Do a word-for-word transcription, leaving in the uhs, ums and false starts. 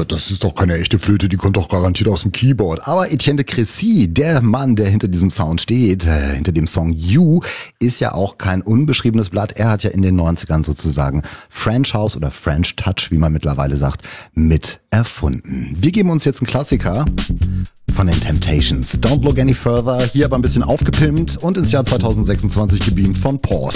das ist doch keine echte Flöte, die kommt doch garantiert aus dem Keyboard. Aber Etienne de Crécy, der Mann, der hinter diesem Sound steht, äh, hinter dem Song You, ist ja auch kein unbeschriebenes Blatt. Er hat ja in den neunzigern sozusagen French House oder French Touch, wie man mittlerweile sagt, mit erfunden. Wir geben uns jetzt einen Klassiker von den Temptations. Don't Look Any Further, hier aber ein bisschen aufgepimpt und ins Jahr zweitausendsechsundzwanzig gebeamt von Pause.